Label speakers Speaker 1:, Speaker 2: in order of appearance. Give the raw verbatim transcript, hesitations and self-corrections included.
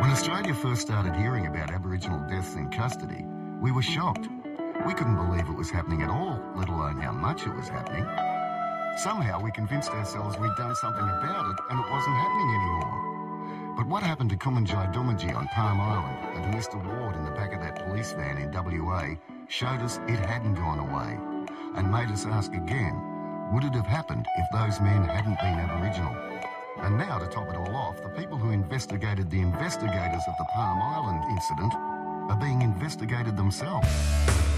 Speaker 1: When Australia first started hearing about Aboriginal deaths in custody, we were shocked. We couldn't believe it was happening at all, let alone how much it was happening. Somehow we convinced ourselves we'd done something about it and it wasn't happening anymore. But what happened to Kumanjai Dumaji on Palm Island and to Mister Ward in the back of that police van in W A showed us it hadn't gone away and made us ask again, would it have happened if those men hadn't been Aboriginal? And now, to top it all off, the people who investigated the investigators of the Palm Island incident are being investigated themselves.